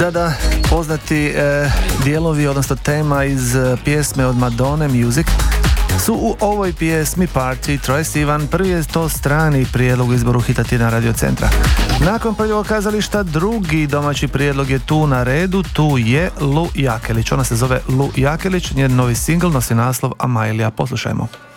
Da, poznati dijelovi, odnosno tema iz pjesme od Madone Music su u ovoj pjesmi Party. Troye Sivan, prvi je to strani prijedlog u izboru hita tjedna Radio Centra. Nakon prvog kazališta, drugi domaći prijedlog je tu na redu, tu je Lu Jakelić. Ona se zove Lu Jakelić, njen novi singl nosi naslov Amailija. Poslušajmo.